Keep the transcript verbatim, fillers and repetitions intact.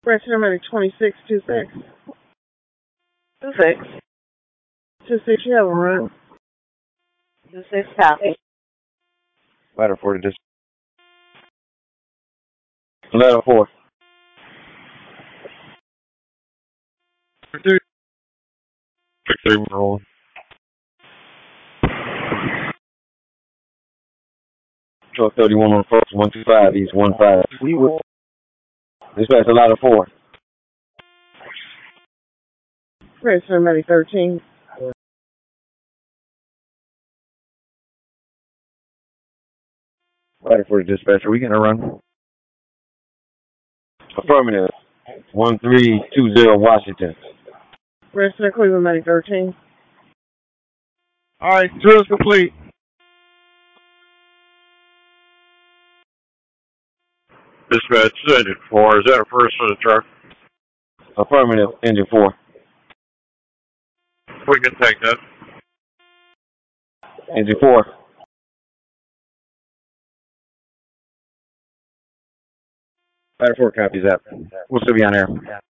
Branch number twenty-six two six. two six. two six, you have a room. two six, copy. Ladder four to dis. Ladder four. Three. Six three rolling. twelve thirty-one on first, one two five, east one five. We will. Dispatch a ladder four. Branch number thirteen. Ladder four to dispatcher. We gonna run. Affirmative. one three two zero Washington. Branch number Cleveland thirteen. All right, drill's complete. Dispatch, engine four. Is that a first for the truck? Affirmative, engine four. We can take that. Engine four. Ladder four copies that. We'll still be on air.